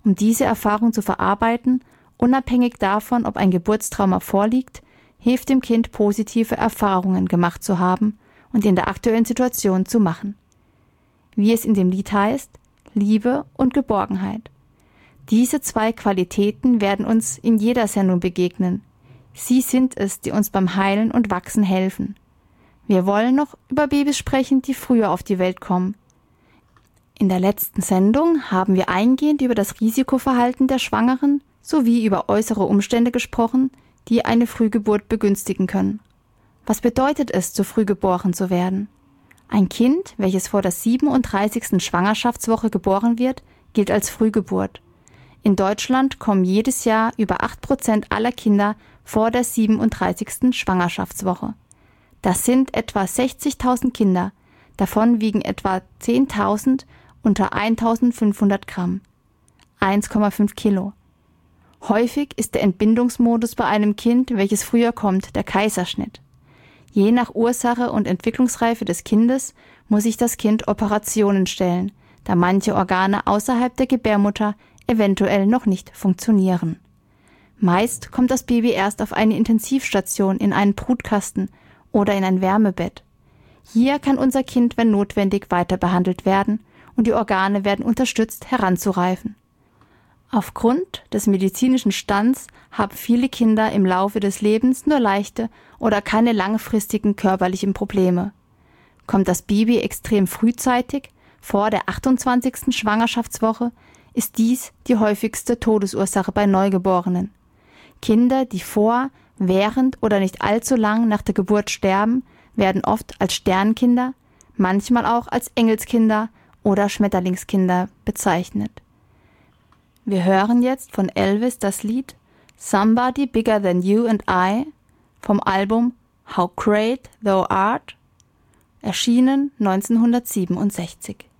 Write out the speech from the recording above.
Um diese Erfahrung zu verarbeiten, unabhängig davon, ob ein Geburtstrauma vorliegt, hilft dem Kind, positive Erfahrungen gemacht zu haben und in der aktuellen Situation zu machen. Wie es in dem Lied heißt, Liebe und Geborgenheit. Diese zwei Qualitäten werden uns in jeder Sendung begegnen. Sie sind es, die uns beim Heilen und Wachsen helfen. Wir wollen noch über Babys sprechen, die früher auf die Welt kommen. In der letzten Sendung haben wir eingehend über das Risikoverhalten der Schwangeren sowie über äußere Umstände gesprochen, die eine Frühgeburt begünstigen können. Was bedeutet es, zu früh geboren zu werden? Ein Kind, welches vor der 37. Schwangerschaftswoche geboren wird, gilt als Frühgeburt. In Deutschland kommen jedes Jahr über 8% aller Kinder vor der 37. Schwangerschaftswoche. Das sind etwa 60.000 Kinder, davon wiegen etwa 10.000 unter 1.500 Gramm, 1,5 Kilo. Häufig ist der Entbindungsmodus bei einem Kind, welches früher kommt, der Kaiserschnitt. Je nach Ursache und Entwicklungsreife des Kindes muss sich das Kind Operationen stellen, da manche Organe außerhalb der Gebärmutter eventuell noch nicht funktionieren. Meist kommt das Baby erst auf eine Intensivstation, in einen Brutkasten oder in ein Wärmebett. Hier kann unser Kind, wenn notwendig, weiter behandelt werden und die Organe werden unterstützt, heranzureifen. Aufgrund des medizinischen Stands haben viele Kinder im Laufe des Lebens nur leichte oder keine langfristigen körperlichen Probleme. Kommt das Baby extrem frühzeitig, vor der 28. Schwangerschaftswoche, ist dies die häufigste Todesursache bei Neugeborenen. Kinder, die vor, während oder nicht allzu lang nach der Geburt sterben, werden oft als Sternkinder, manchmal auch als Engelskinder oder Schmetterlingskinder bezeichnet. Wir hören jetzt von Elvis das Lied Somebody Bigger Than You and I vom Album How Great Thou Art, erschienen 1967.